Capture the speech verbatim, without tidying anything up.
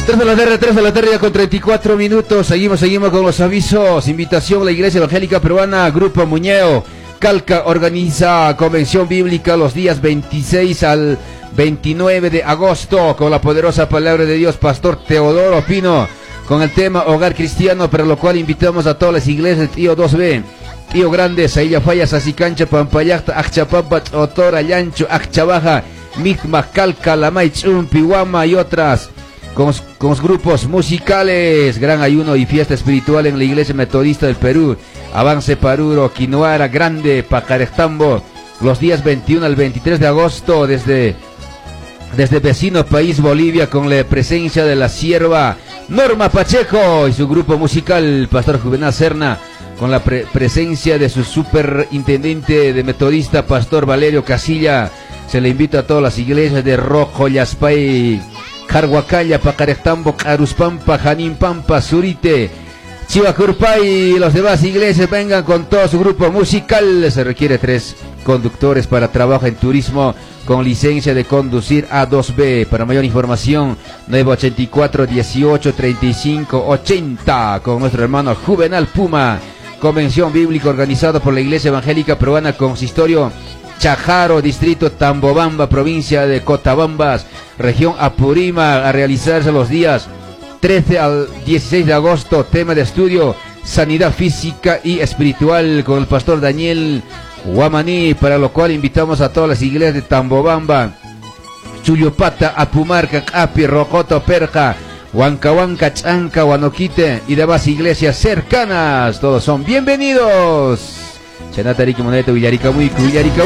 tres de la tarde, tres de la tarde ya con treinta y cuatro minutos. Seguimos, seguimos con los avisos. Invitación a la Iglesia Evangélica Peruana, Grupo Muñeo. Calca organiza convención bíblica los días veintiséis al veintinueve de agosto con la poderosa palabra de Dios, Pastor Teodoro Pino, con el tema Hogar Cristiano, para lo cual invitamos a todas las iglesias, Tío dos B, Tío Grande, Sailla Falla, Sasicancha, Pampayacta, Achapapa, Otora, Llancho, Achabaja, Micma, Calca, Lamay, Chumpi, Huama y otras. Con, con los grupos musicales, gran ayuno y fiesta espiritual en la Iglesia Metodista del Perú, Avance Paruro, Quinoara Grande, Pacarectambo, los días veintiuno al veintitrés de agosto, desde, desde vecino país Bolivia, con la presencia de la sierva Norma Pacheco y su grupo musical, Pastor Juvenal Serna, con la pre presencia de su superintendente de Metodista, Pastor Valerio Casilla. Se le invita a todas las iglesias de Rojo, Yaspay, Carhuacalla, Pacarectambo, Caruspampa, Janimpampa, Surite, Chivacurpay y los demás iglesias. Vengan con todo su grupo musical. Se requiere tres conductores para trabajo en turismo con licencia de conducir A dos B. Para mayor información, nueve ochenta y cuatro, dieciocho, treinta y cinco, ochenta, con nuestro hermano Juvenal Puma. Convención bíblica organizada por la Iglesia Evangélica Peruana, Consistorio Chajaro, distrito Tambobamba, provincia de Cotabambas, región Apurima, a realizarse los días trece al dieciséis de agosto. Tema de estudio, sanidad física y espiritual, con el pastor Daniel Guamaní, para lo cual invitamos a todas las iglesias de Tambobamba, Chuyupata, Apumarca, Api, Rocoto, Perja, Huancahuanca, Chanca, Huanoquite y demás iglesias cercanas. Todos son bienvenidos. Chanata, Ricky Moneto, Villarica, muy Villarica.